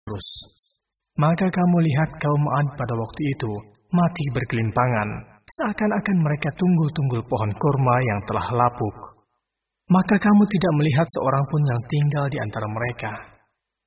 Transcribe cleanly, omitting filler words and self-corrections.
Siprus. Maka kamu lihat kaum Ad pada waktu itu mati bergelimpangan, seakan-akan mereka tunggul-tunggul pohon kurma yang telah lapuk. Maka kamu tidak melihat seorang pun yang tinggal di antara mereka.